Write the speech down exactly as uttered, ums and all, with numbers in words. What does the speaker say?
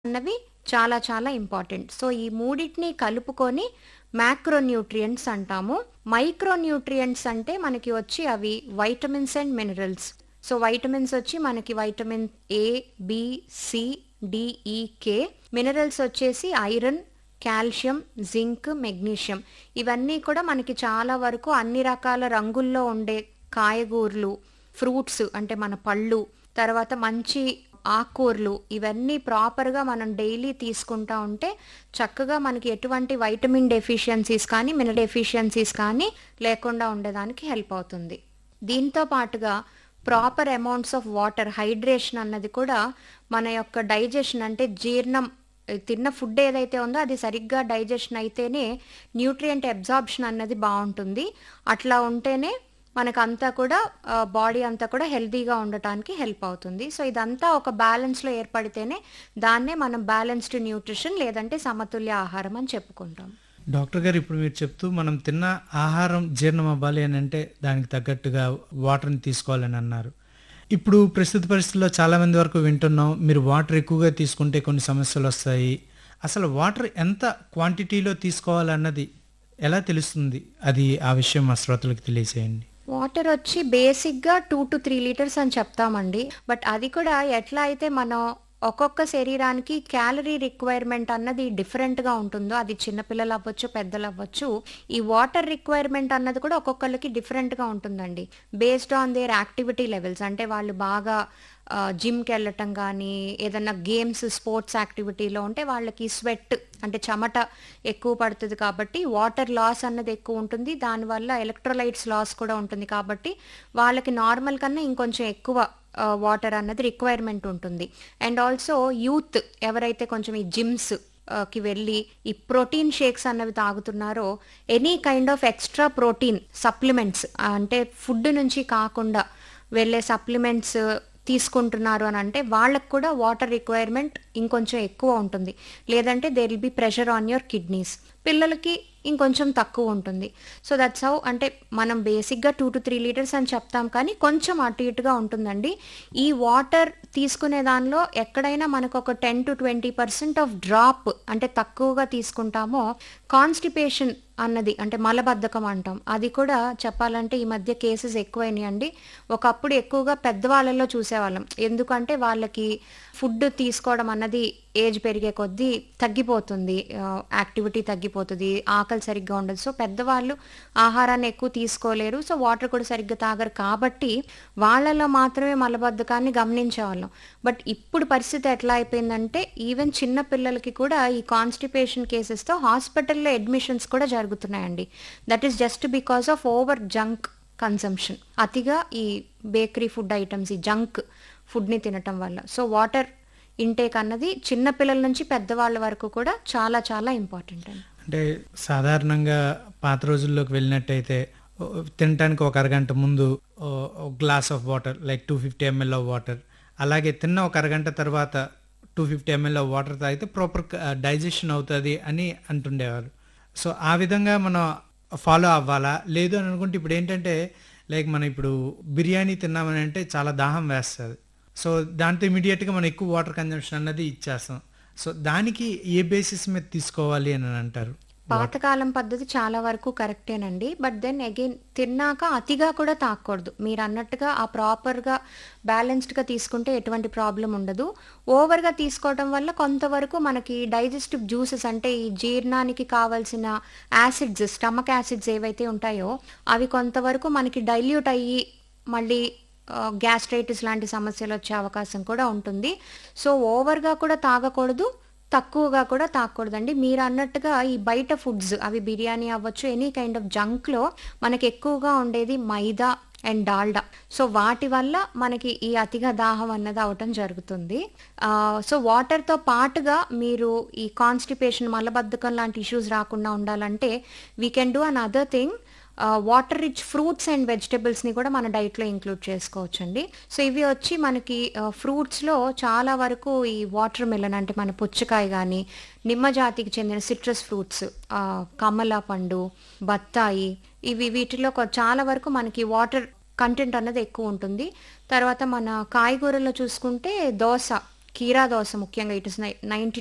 అన్నవి చాలా చాలా ఇంపార్టెంట్. సో, ఈ మూడిటిని కలుపుకొని మ్యాక్రోన్యూట్రియంట్స్ అంటాము. మైక్రోన్యూట్రియంట్స్ అంటే మనకి వచ్చి అవి vitamins and minerals. So, vitamins వచ్చి మనకి vitamin A, B, C, D, ఈ, కే. మినరల్స్ వచ్చేసి ఐరన్, కాల్షియం, జింక్, మెగ్నీషియం. ఇవన్నీ కూడా మనకి చాలా వరకు అన్ని రకాల రంగుల్లో ఉండే కాయగూరలు, ఫ్రూట్స్ అంటే మన పళ్ళు, తర్వాత మంచి ఆకుకూరలు ఇవన్నీ ప్రాపర్‌గా మనం డైలీ తీసుకుంటా ఉంటే చక్కగా మనకి ఎటువంటి వైటమిన్ డెఫిషియన్సీస్ కానీ, మినరల్ డెఫిషియన్సీస్ కానీ లేకుండా ఉండడానికి హెల్ప్ అవుతుంది. దీంతో పాటుగా proper amounts of water, hydration అన్నది కూడా మన యొక్క డైజెషన్ అంటే జీర్ణం తిన్న ఫుడ్ ఏదైతే ఉందో అది సరిగ్గా డైజెషన్ అయితేనే న్యూట్రియంట్ అబ్జార్ప్షన్ అన్నది బావుంటుంది. అట్లా ఉంటేనే మనకంతా కూడా ఆహ్, బాడీ అంతా కూడా హెల్తీగా ఉండటానికి హెల్ప్ అవుతుంది. సో, ఇదంతా ఒక బ్యాలెన్స్‌లో ఏర్పడితేనే దాన్నే మనం బ్యాలెన్స్డ్ న్యూట్రిషన్ లేదంటే సమతుల్య ఆహారం అని చెప్పుకుంటాం. డాక్టర్ గారు ఇప్పుడు మీరు చెప్తూ మనం తిన్న ఆహారం జీర్ణం అవ్వాలి అని అంటే దానికి తగ్గట్టుగా వాటర్‌ని తీసుకోవాలని అన్నారు. ఇప్పుడు ప్రస్తుత పరిస్థితుల్లో చాలా మంది వరకు వింటున్నాం. మీరు వాటర్ ఎక్కువగా తీసుకుంటే కొన్ని సమస్యలొస్తాయి. అసలు వాటర్ ఎంత క్వాంటిటీలో తీసుకోవాలన్నది ఎలా తెలుస్తుంది? అది ఆ విషయం మా శ్రోతలకు తెలియజేయండి. వాటర్ వచ్చి బేసిక్‌గా రెండు త్రీ లీటర్స్ అని చెప్తామండి. బట్ అది కూడా ఎట్లా అయితే మనం ఒక్కొక్క శరీరానికి క్యాలరీ రిక్వైర్మెంట్ అన్నది డిఫరెంట్‌గా ఉంటుందో అది చిన్న పిల్లలు అవ్వచ్చు, పెద్దలు అవ్వచ్చు. ఈ వాటర్ రిక్వైర్మెంట్ అన్నది కూడా ఒక్కొక్కళ్ళకి డిఫరెంట్‌గా ఉంటుందండి. Based on their activity levels. అంటే వాళ్ళు బాగా ఆహ్, జిమ్‌కెళ్ళటం గానీ, ఏదన్నా గేమ్స్, స్పోర్ట్స్ యాక్టివిటీలో ఉంటే వాళ్ళకి స్వెట్ అంటే చెమట ఎక్కువ పడుతది కాబట్టి వాటర్ లాస్ అన్నది ఎక్కువ ఉంటుంది. దానివల్ల ఎలక్ట్రోలైట్స్ లాస్ కూడా ఉంటుంది కాబట్టి వాళ్ళకి నార్మల్ కన్నా ఇంకొంచెం ఎక్కువ ఆహ్, వాటర్ అన్నది రిక్వైర్మెంట్ ఉంటుంది. అండ్ ఆల్సో యూత్ ఎవరైతే కొంచెం ఈ జిమ్స్ ఆహ్, కి వెళ్ళి ఈ ప్రోటీన్ షేక్స్ అన్నవి తాగుతున్నారో any kind of extra protein supplements అంటే ఫుడ్ నుంచి కాకుండా వెళ్ళే సప్లిమెంట్స్ తీసుకుంటున్నారు అని అంటే వాళ్ళకి కూడా వాటర్ రిక్వైర్మెంట్ ఇంకొంచెం ఎక్కువ ఉంటుంది. లేదంటే there will be pressure on your kidneys. పిల్లలకి ఇంకొంచెం తక్కువ ఉంటుంది. సో, దట్స్ హౌ అంటే మనం బేసిక్‌గా రెండు త్రీ లీటర్స్ అని చెప్తాం కానీ కొంచెం అటు ఇటుగా ఉంటుందండి. ఈ వాటర్ తీసుకునే దానిలో ఎక్కడైనా మనకు ఒక ten to twenty percent of drop అంటే తక్కువగా తీసుకుంటామో కాన్‌స్టిపేషన్ అన్నది అంటే మలబద్ధకం అంటాం. అది కూడా చెప్పాలంటే ఈ మధ్య కేసెస్ ఎక్కువైనాయండి. ఒకప్పుడు ఎక్కువగా పెద్దవాళ్ళలో చూసేవాళ్ళం. ఎందుకంటే వాళ్ళకి ఫుడ్ తీసుకోవడం అన్నది ఏజ్ పెరిగే కొద్దీ తగ్గిపోతుంది. ఆహ్, యాక్టివిటీ తగ్గిపోతది. ఆకలి సరిగ్గా ఉండదు. సో, పెద్దవాళ్ళు ఆహారాన్ని ఎక్కువ తీసుకోలేరు. సో, వాటర్ కూడా సరిగ్గా తాగరు కాబట్టి వాళ్ళలో మాత్రమే మలబద్ధకాన్ని గమనించేవాళ్ళం. బట్ ఇప్పుడు పరిస్థితి ఎట్లా అయిపోయిందంటే ఈవెన్ చిన్న పిల్లలకి కూడా ఈ కాన్‌స్టిపేషన్ కేసెస్‌తో హాస్పిటల్‌లో అడ్మిషన్స్ కూడా జరుగుతున్నాయండి. That is just because of over junk consumption. అతిగా ఈ బేకరీ ఫుడ్ ఐటెమ్స్, ఈ జంక్ ఫుడ్‌ని తినటం వల్ల. సో, వాటర్ ఇంటేక్ అన్నది చిన్న పిల్లల నుంచి పెద్దవాళ్ళ వరకు కూడా చాలా చాలా ఇంపార్టెంట్ అండి. అంటే సాధారణంగా పాత రోజుల్లోకి వెళ్ళినట్టయితే ఓ తినటానికి ఒక అరగంట ముందు ఓ ఓ గ్లాస్ ఆఫ్ వాటర్ లైక్ రెండు వందల యాభై ఎంఎల్ ఆఫ్ వాటర్. అలాగే తిన్న ఒక అరగంట తర్వాత రెండు వందల యాభై ఎంఎల్ ఆఫ్ వాటర్ తాగితే ప్రాపర్ డైజెషన్ అవుతది అని అంటుండేవారు. సో, ఆ విధంగా మనం ఫాలో అవ్వాలా? లేదు అని అనుకుంటే ఇప్పుడేంటంటే లైక్ మనం ఇప్పుడు బిర్యానీ తిన్నామని అంటే చాలా దాహం వేస్తది. సో, దాంతో ఇమ్మీడియేట్‌గా మనం ఎక్కువ వాటర్ కన్జంప్షన్ అన్నది ఇచ్చేస్తాం. సో, దానికి ఏ బేసిస్ మీద తీసుకోవాలి అని అంటారు? వాటర్ పాతకాలం పద్ధతి చాలా వరకు కరెక్టేనండి. బట్ దెన్ అగైన్ తిన్నాక అతిగా కూడా తాగకూడదు. మీరన్నట్టుగా ఆ ప్రాపర్‌గా బ్యాలెన్స్డ్‌గా తీసుకుంటే ఎటువంటి ప్రాబ్లమ్ ఉండదు. ఓవర్‌గా తీసుకోవటం వల్ల కొంతవరకు మనకి డైజెస్టివ్ జ్యూసెస్ అంటే ఈ జీర్ణానికి కావాల్సిన యాసిడ్స్, స్టమక్ యాసిడ్స్ ఏవైతే ఉంటాయో అవి కొంతవరకు మనకి డైల్యూట్ అయ్యి మళ్ళీ ఆహ్, గ్యాస్ట్రైటిస్ లాంటి సమస్యలొచ్చే అవకాశం కూడా ఉంటుంది. సో, ఓవర్‌గా కూడా తాగకూడదు. తక్కువగా కూడా తాగకూడదండి. మీరన్నట్టుగా ఈ బయట ఫుడ్స్ అవి బిర్యానీ అవ్వచ్చు, ఎనీ కైండ్ ఆఫ్ జంక్‌లో మనకి ఎక్కువగా ఉండేది మైదా అండ్ డాల్డా. సో, వాటి వల్ల మనకి ఈ అతిగా దాహం అన్నది అవ్వటం జరుగుతుంది. ఆహ్, సో, వాటర్‌తో పాటుగా మీరు ఈ కాన్‌స్టిపేషన్, మలబద్ధకం లాంటి ఇష్యూస్ రాకుండా ఉండాలంటే we can do an other thing. ఆహ్, వాటర్ రిచ్ ఫ్రూట్స్ అండ్ వెజిటబుల్స్‌ని కూడా మన డైట్‌లో ఇంక్లూడ్ చేసుకోవచ్చండి. సో, ఇవి వచ్చి మనకి ఆహ్, ఫ్రూట్స్‌లో చాలా వరకు ఈ వాటర్ మెలన్ అంటే మన పుచ్చకాయ గానీ, నిమ్మ జాతికి చెందిన సిట్రస్ ఫ్రూట్స్, ఆహ్, కమల పండు, బత్తాయి ఇవి వీటిలో కొ చాలా వరకు మనకి వాటర్ కంటెంట్ అన్నది ఎక్కువ ఉంటుంది. తర్వాత మన కాయగూరల్లో చూసుకుంటే దోస కీరా దోస ముఖ్యంగా ఇట్ ఇస్ నైంటీ